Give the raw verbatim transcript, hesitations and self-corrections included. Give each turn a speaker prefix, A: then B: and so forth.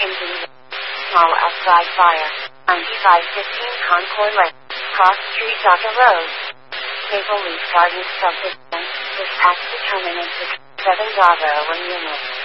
A: Indeed. Small outside fire. ninety-five fifteen Concord Lake. Cross Street Daka Road. Maple Leaf Gardens Subdivision. Dispatch determinant seven Bravo one unit.